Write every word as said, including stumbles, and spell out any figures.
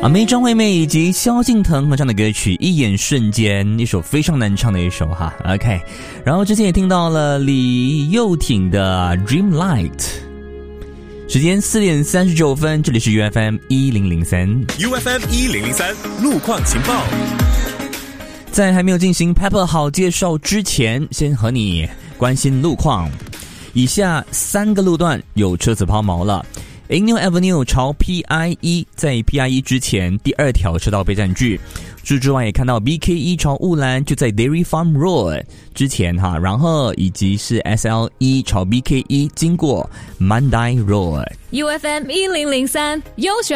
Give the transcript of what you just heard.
阿妹张惠妹以及萧敬腾合唱的歌曲《一眼瞬间》，一首非常难唱的一首哈。OK， 然后之前也听到了李幼廷的《Dreamlight》。时间四点三十九分，这里是 U F M 一零零三 U F M 一零零三路况情报。 在还没有进行 Pepper 好介绍之前，先和你关心路况。以下三个路段有车子抛锚了。Inyo Avenue 朝 P I 一， 在 P I 一 之前第二条车道被占据。除此之外也看到 B K 一 朝雾兰，就在 Dairy Farm Road 之前哈，然后以及是 S L 一 朝 B K 一 经过 Mandai Road。 U F M 一零零三优选